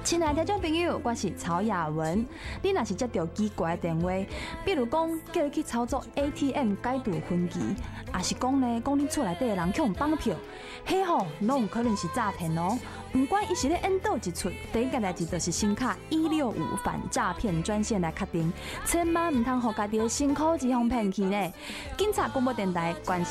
亲爱的听众朋友，我是曹雅文。你若是接到奇怪的电话，比如讲叫你去操作 ATM 改度分期，也是讲你厝内底的人去绑票，迄吼拢有可能是诈骗哦。不管伊是咧演倒一出，第一件代志就是先卡165反诈骗专线来确定，千万唔通互家己的辛苦钱互骗去呢。警察广播电台关心